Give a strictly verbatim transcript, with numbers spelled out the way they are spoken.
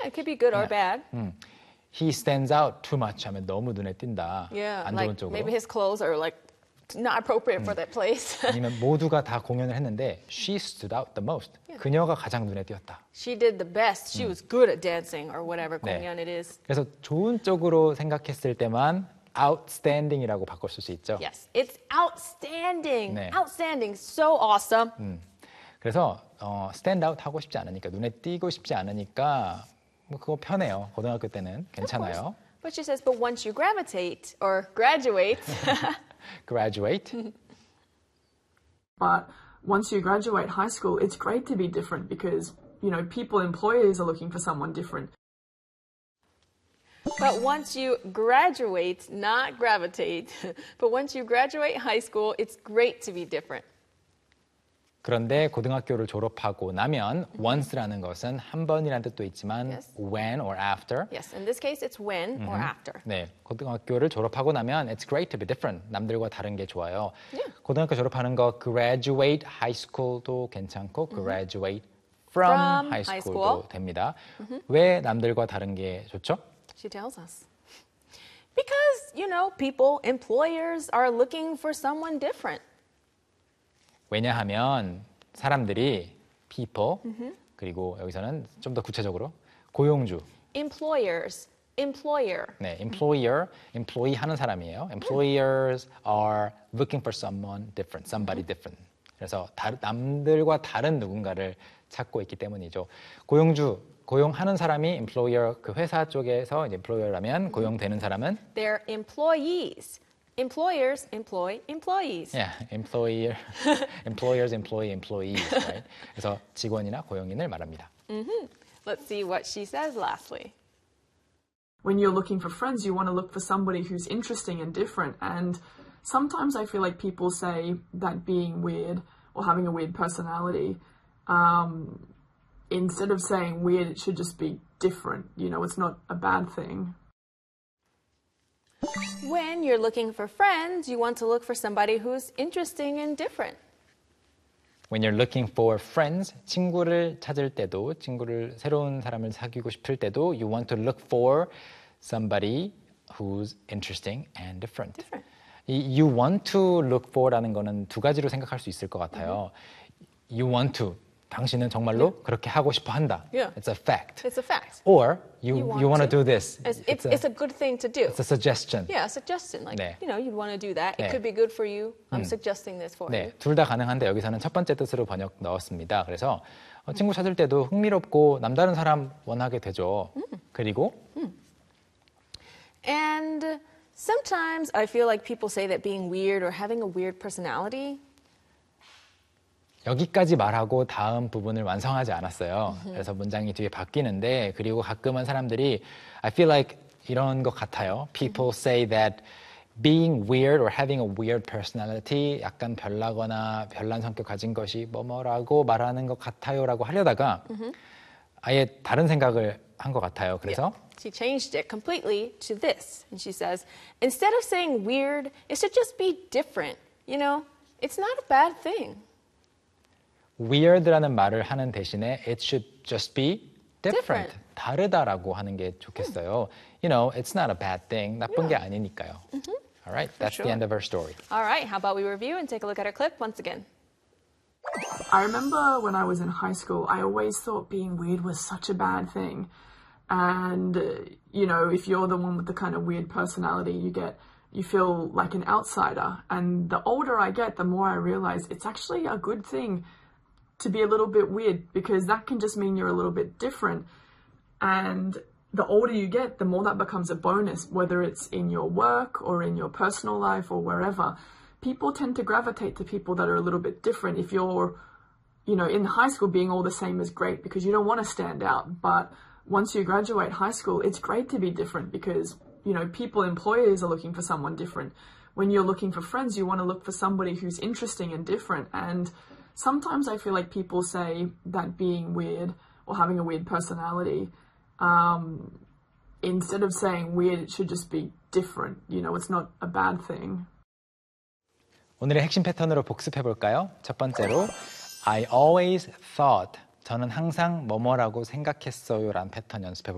it could be good or bad. 음, he stands out too much 하면 너무 눈에 띈다. Yeah, 안 like 좋은 쪽으로. maybe his clothes are like not appropriate for that place. 아니면 모두가 다 공연을 했는데 she stood out the most. Yeah. 그녀가 가장 눈에 띄었다. She did the best. She was good at dancing or whatever 네. 공연 it is. 그래서 좋은 쪽으로 생각했을 때만 outstanding이라고 바꿔 쓸 수 있죠. Yes, it's outstanding. 네. Outstanding, so awesome. 음, 그래서 어, stand out 하고 싶지 않으니까 눈에 띄고 싶지 않으니까 뭐 그거 편해요. 고등학교 때는 괜찮아요. But she says, but once you gravitate or graduate, graduate. But once you graduate high school, it's great to be different because, you know, people, employers are looking for someone different. but once you graduate, not gravitate, but once you graduate high school, it's great to be different. 그런데 고등학교를 졸업하고 나면 once라는 것은 한 번이라는 뜻도 있지만 Yes. when or after. Yes, in this case, it's when or after. 네, 고등학교를 졸업하고 나면 it's great to be different. 남들과 다른 게 좋아요. Yeah. 고등학교 졸업하는 거 graduate high school도 괜찮고 graduate from, From high high school도 school. 됩니다. 왜 남들과 다른 게 좋죠? She tells us. Because, you know, people, employers are looking for someone different. 왜냐하면 사람들이 people 그리고 여기서는 좀 더 구체적으로 고용주, Employers, employer. 네, employer, employee 하는 사람이에요. Employers are looking for someone different, somebody different. 그래서 다, 남들과 다른 누군가를 찾고 있기 때문이죠. 고용주, 고용하는 사람이 employer, 그 회사 쪽에서 이제 employer라면 고용되는 사람은 They're employees. Employers employ employees. yeah, employer, employers employ employees, right? 그래서 직원이나 고용인을 말합니다. Let's see what she says lastly. When you're looking for friends, you want to look for somebody who's interesting and different. And sometimes I feel like people say that being weird or having a weird personality, um, instead of saying weird, it should just be different. You know, it's not a bad thing. When you're looking for friends, you want to look for somebody who's interesting and different. When you're looking for friends, 친구를 찾을 때도, 친구를 새로운 사람을 사귀고 싶을 때도, you want to look for somebody who's interesting and different. Different. 이 you want to look for라는 거는 두 가지로 생각할 수 있을 것 같아요. You want to, 당신은 정말로 그렇게 하고 싶어 한다. Yeah. It's a fact. It's a fact. Or you You want you want to to. do this. It's, it's, a, it's a good thing to do. it's a suggestion. Yeah, a suggestion. Like, 네. you know, you'd want to do that. It 네. could be good for you. I'm suggesting this for 네, you. 둘 다 가능한데 여기서는 첫 번째 뜻으로 번역 넣었습니다. 그래서 어, 친구 찾을 때도 흥미롭고 남다른 사람 원하게 되죠. 그리고 And sometimes I feel like people say that being weird or having a weird personality, 여기까지 말하고 다음 부분을 완성하지 않았어요. 그래서 문장이 뒤에 바뀌는데 그리고 가끔은 사람들이 I feel like 이런 것 같아요. People say that being weird or having a weird personality 약간 별나거나 별난 성격 가진 것이 뭐뭐라고 말하는 것 같아요라고 하려다가 아예 다른 생각을 한 것 같아요. 그래서 she changed it completely to this. And she says, instead of saying weird, it should just be different. You know, it's not a bad thing. weird라는 말을 하는 대신에 it should just be different. Different. 다르다라고 하는 게 좋겠어요. You know, it's not a bad thing. 나쁜 게 아니니까요. All right, that's sure. the end of our story. All right, how about we review and take a look at our clip once again? I remember when I was in high school, I always thought being weird was such a bad thing. And, uh, you know, if you're the one with the kind of weird personality, you get, you feel like an outsider. And the older I get, the more I realize it's actually a good thing to be a little bit weird, because that can just mean you're a little bit different. And the older you get, the more that becomes a bonus, whether it's in your work or in your personal life or wherever. People tend to gravitate to people that are a little bit different. If you're, you know, in high school, being all the same is great because you don't want to stand out. But once you graduate high school, it's great to be different because, you know, people, employers are looking for someone different. When you're looking for friends, you want to look for somebody who's interesting and different. And sometimes I feel like people say that being weird or having a weird personality, um, instead of saying weird, it should just be different. You know, it's not a bad thing. 오늘의 핵심 패턴으로 복습해 볼까요? 첫 번째로 I always thought, 저는 항상 뭐뭐라고 생각했어요 라는 패턴 연습해 볼게요.